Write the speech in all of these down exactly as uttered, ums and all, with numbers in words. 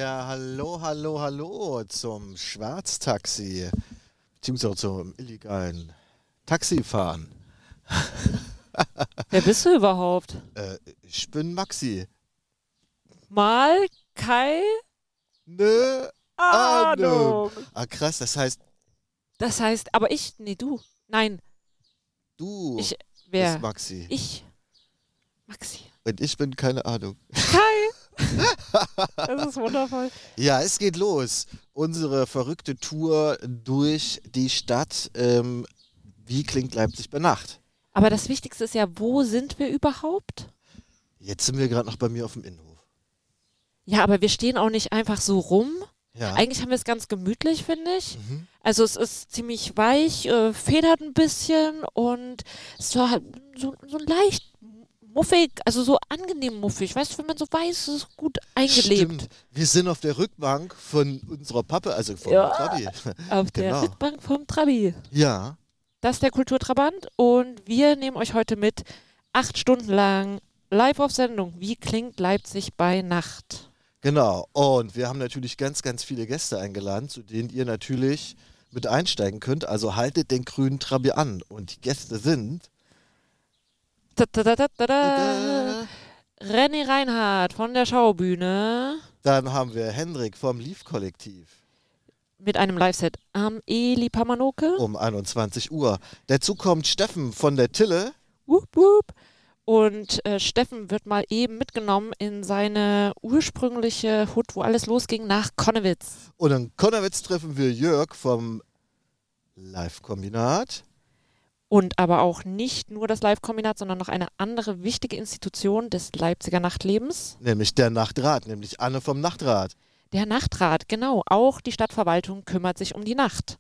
Ja, hallo, hallo, hallo zum Schwarztaxi, beziehungsweise zum illegalen Taxifahren. Wer bist du überhaupt? Äh, ich bin Maxi. Mal keine Ne Ahnung. Ahnung. Ah, krass, das heißt, Das heißt, aber ich, nee, du. Nein, du ich, bist wer? Maxi Ich, Maxi. und ich bin keine Ahnung. Kai. Das ist wundervoll. Ja, es geht los. Unsere verrückte Tour durch die Stadt. Ähm, wie klingt Leipzig bei Nacht? Aber das Wichtigste ist ja, wo sind wir überhaupt? Jetzt sind wir gerade noch bei mir auf dem Innenhof. Ja, aber wir stehen auch nicht einfach so rum. Ja. Eigentlich haben wir es ganz gemütlich, finde ich. Mhm. Also es ist ziemlich weich, äh, federt ein bisschen und so, so, so leicht muffig, also so angenehm muffig. Weißt du, wenn man so weiß, es ist gut eingelebt. Stimmt. Wir sind auf der Rückbank von unserer Pappe, also vom Ja, Trabi. auf der Genau. Rückbank vom Trabi. Ja, Das ist der Kulturtrabant und wir nehmen euch heute mit acht Stunden lang live auf Sendung. Wie klingt Leipzig bei Nacht? genau. Und wir haben natürlich ganz, ganz viele Gäste eingeladen, zu denen ihr natürlich mit einsteigen könnt. Also haltet den grünen Trabi an. Und die Gäste sind. Ta -ta -ta -ta -ta -ta. Tada. René Reinhardt von der Schaubühne Dann haben wir Hendrik vom Lief-Kollektiv mit einem Live-Set am Eli Pamanoke. um einundzwanzig Uhr. Dazu kommt Steffen von der Tille. Wup, wup. Und äh, Steffen wird mal eben mitgenommen in seine ursprüngliche Hut, wo alles losging, nach Konnewitz. Und in Konnewitz treffen wir Jörg vom Live-Kombinat. Und aber auch nicht nur das Live-Kombinat, sondern noch eine andere wichtige Institution des Leipziger Nachtlebens. Nämlich der Nachtrat, nämlich Anne vom Nachtrat. Der Nachtrat, genau. Auch die Stadtverwaltung kümmert sich um die Nacht.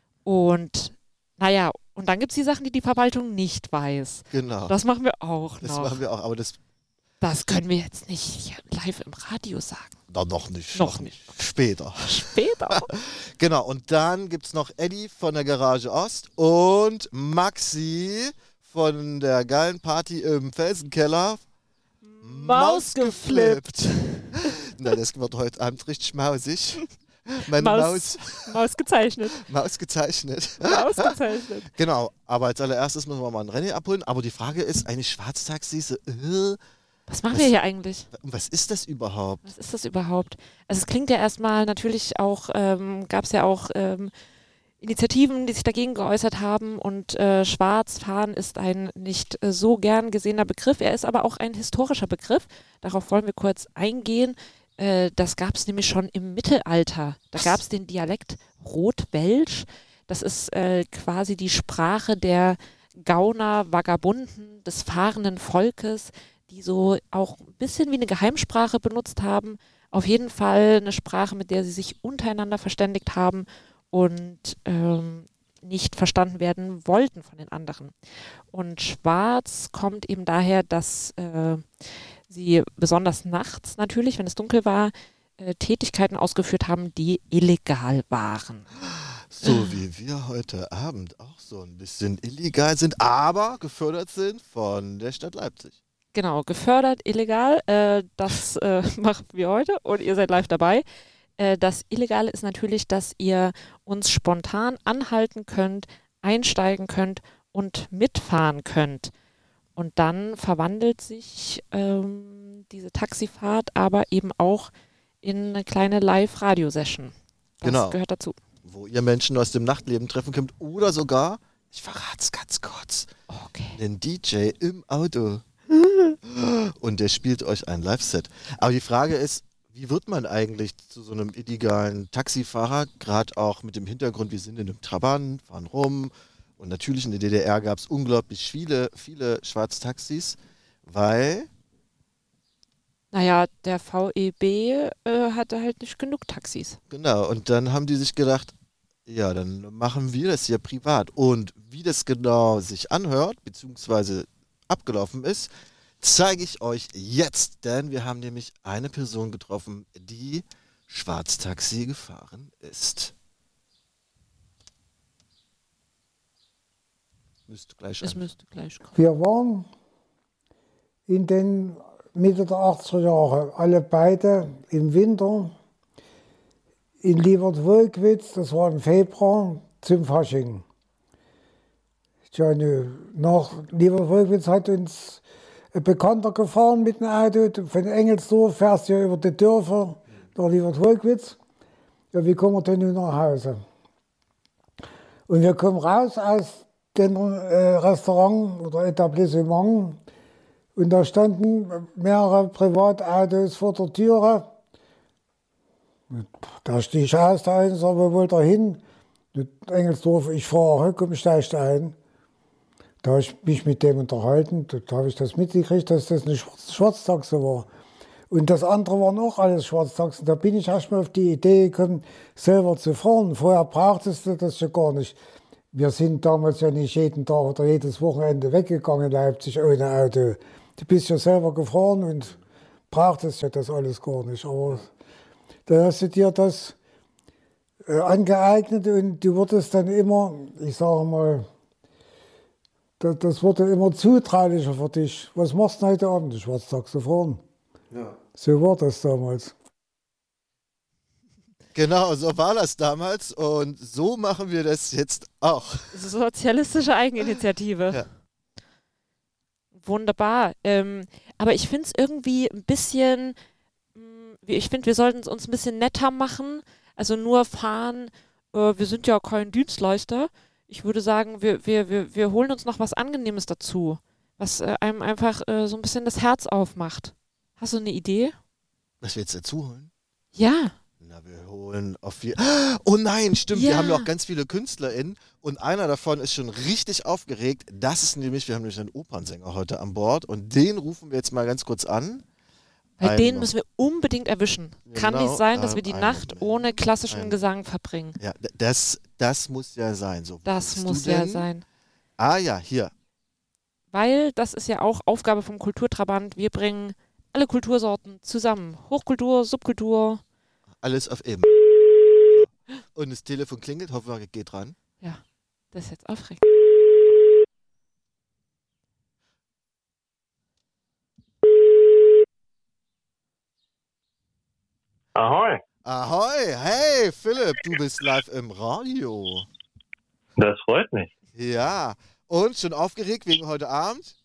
Und naja, und dann gibt es die Sachen, die die Verwaltung nicht weiß. Genau. Das machen wir auch Das noch. machen wir auch, aber das Das können wir jetzt nicht live im Radio sagen. na, noch nicht. Noch nicht. Später. Später. Genau, und dann gibt es noch Eddie von der Garage Ost und Maxi von der geilen Party im Felsenkeller. Maus geflippt. Na, das wird heute Abend richtig mausig. Meine Maus, Maus, Maus gezeichnet. Maus gezeichnet. Maus gezeichnet. Genau, aber als allererstes müssen wir mal einen René abholen. Aber die Frage ist, eigentlich Schwarztaxis, äh, Was machen Was- wir hier eigentlich? was ist das überhaupt? Was ist das überhaupt? Also es klingt ja erstmal natürlich auch, ähm, gab es ja auch ähm, Initiativen, die sich dagegen geäußert haben und äh, Schwarzfahren ist ein nicht äh, so gern gesehener Begriff. Er ist aber auch ein historischer Begriff. Darauf wollen wir kurz eingehen. Äh, das gab es nämlich schon im Mittelalter. Da Was? gab es den Dialekt Rotwelsch. Das ist äh, quasi die Sprache der Gauner, Vagabunden, des fahrenden Volkes, die so auch ein bisschen wie eine Geheimsprache benutzt haben. Auf jeden Fall eine Sprache, mit der sie sich untereinander verständigt haben und ähm, nicht verstanden werden wollten von den anderen. Und Schwarz kommt eben daher, dass äh, sie besonders nachts natürlich, wenn es dunkel war, äh, Tätigkeiten ausgeführt haben, die illegal waren. So wie wir heute Abend auch so ein bisschen illegal sind, aber gefördert sind von der Stadt Leipzig. Genau, gefördert, illegal, äh, das äh, machen wir heute und ihr seid live dabei. Äh, das Illegale ist natürlich, dass ihr uns spontan anhalten könnt, einsteigen könnt und mitfahren könnt. Und dann verwandelt sich ähm, diese Taxifahrt aber eben auch in eine kleine Live-Radio-Session. Das Genau. gehört dazu. Wo ihr Menschen aus dem Nachtleben treffen könnt oder sogar, ich verrate es ganz kurz, Okay. einen D J im Auto. Und der spielt euch ein Live-Set. Aber die Frage ist, wie wird man eigentlich zu so einem illegalen Taxifahrer, gerade auch mit dem Hintergrund, wir sind in einem Trabant, fahren rum und natürlich in der D D R gab es unglaublich viele, viele Schwarztaxis, weil, Naja, der V E B äh, hatte halt nicht genug Taxis. genau, und dann haben die sich gedacht, ja, dann machen wir das ja privat. Und wie das genau sich anhört, beziehungsweise abgelaufen ist, zeige ich euch jetzt, denn wir haben nämlich eine Person getroffen, die Schwarztaxi gefahren ist. Müsste gleich Es an. müsste gleich kommen. Wir waren in den Mitte der achtziger Jahre alle beide im Winter in Liefert-Wolkwitz, das war im Februar, zum Fasching. Ja, ne, nach Liefert-Wolkwitz hat uns ein Bekannter gefahren mit dem Auto. Von Engelsdorf fährst du ja über die Dörfer nach Liefert-Wolkwitz. Ja, wie kommen wir denn nun nach Hause? Und wir kommen raus aus dem äh, Restaurant oder Etablissement und da standen mehrere Privatautos vor der Türe. Da stieg ich aus, der eine sagt, wo wollt ihr hin? Engelsdorf, ich fahre, komm, steigst ein. Da habe ich mich mit dem unterhalten, da habe ich das mitgekriegt, dass das eine Schwarztaxe war. Und das andere waren auch alles Schwarztaxen. Da bin ich erst mal auf die Idee gekommen, selber zu fahren. Vorher brauchtest du das ja gar nicht. Wir sind damals ja nicht jeden Tag oder jedes Wochenende weggegangen in Leipzig ohne Auto. Du bist ja selber gefahren und brauchtest ja das alles gar nicht. Aber da hast du dir das äh, angeeignet und du wurdest dann immer, ich sage mal, das, das wurde immer zutraulicher für dich. Was machst du heute Abend? Ich werde Taxi fahren. Ja. So war das damals. Genau, so war das damals und so machen wir das jetzt auch. Sozialistische Eigeninitiative. Ja. Wunderbar. Ähm, aber ich finde es irgendwie ein bisschen, ich finde, wir sollten es uns ein bisschen netter machen. Also nur fahren, äh, wir sind ja kein Dienstleister. Ich würde sagen, wir, wir, wir, wir holen uns noch was Angenehmes dazu, was äh, einem einfach äh, so ein bisschen das Herz aufmacht. Hast du eine Idee? Was wir jetzt dazu holen? Ja. Na, wir holen auf viel. Oh nein, stimmt, ja. Wir haben ja auch ganz viele KünstlerInnen und einer davon ist schon richtig aufgeregt. Das ist nämlich, wir haben nämlich einen Opernsänger heute an Bord und den rufen wir jetzt mal ganz kurz an. Bei Ein denen noch. müssen wir unbedingt erwischen. Genau, Kann nicht sein, dass wir die ein Nacht Moment. ohne klassischen ein. Gesang verbringen. Ja, das, das muss ja sein. So, das muss ja sein. Ah ja, hier. Weil das ist ja auch Aufgabe vom Kulturtrabant. Wir bringen alle Kultursorten zusammen. Hochkultur, Subkultur. Alles auf eben. Und das Telefon klingelt, hoffen wir, geht dran. Ja, das ist jetzt aufregend. Ahoi. Ahoi, hey Philipp, du bist live im Radio. Das freut mich. Ja, und schon aufgeregt wegen heute Abend?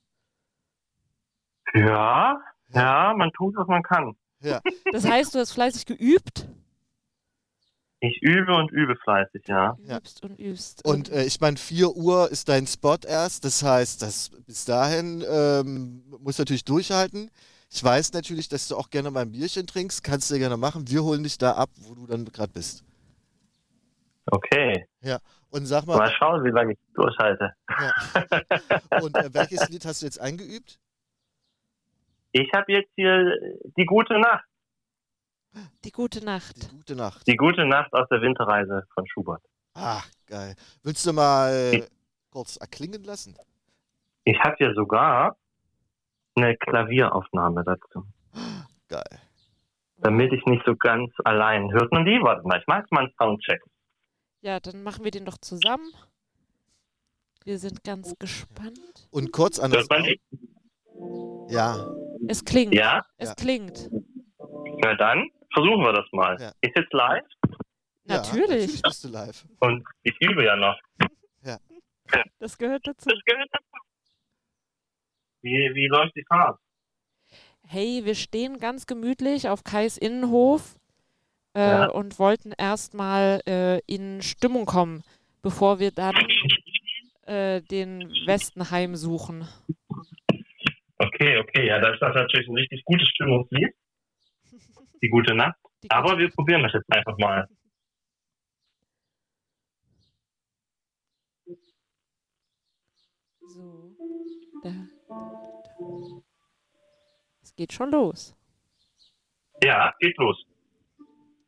Ja, ja, man tut, was man kann. Ja. Das heißt, du hast fleißig geübt? Ich übe und übe fleißig, ja. Übst und übst. Und äh, ich meine, vier Uhr ist dein Spot erst, das heißt, dass bis dahin ähm, musst du natürlich durchhalten. Ich weiß natürlich, dass du auch gerne mal ein Bierchen trinkst, kannst du gerne machen. Wir holen dich da ab, wo du dann gerade bist. Okay. Ja, und sag mal... Mal schauen, wie lange ich durchhalte. Ja. Und äh, welches Lied hast du jetzt eingeübt? Ich habe jetzt hier Die gute Nacht. Die gute Nacht. Die gute Nacht. Die gute Nacht aus der Winterreise von Schubert. Ah, geil. Willst du mal ich, kurz erklingen lassen? Ich habe ja sogar eine Klavieraufnahme dazu. Geil. Damit ich nicht so ganz allein. Hört man die? Warte mal, ich mache mal einen Soundcheck. Ja, dann machen wir den doch zusammen. Wir sind ganz gespannt. Und kurz an das... Ja. Es klingt. Ja? Es ja. klingt. Na dann, versuchen wir das mal. Ja. Ist jetzt live? Natürlich. Ja, natürlich bist du live. Und ich übe ja noch. Ja. Das gehört dazu. Das gehört dazu. Wie, wie läuft die Fahrt? Hey, wir stehen ganz gemütlich auf Kais Innenhof äh, ja. und wollten erstmal äh, in Stimmung kommen, bevor wir dann äh, den Westen heimsuchen. Okay, okay, ja, das ist natürlich ein richtig gutes Stimmungslied. Die gute Nacht. Die gute Aber wir Nacht. Probieren das jetzt einfach mal. So. Da, da. Es geht schon los. Ja, geht los.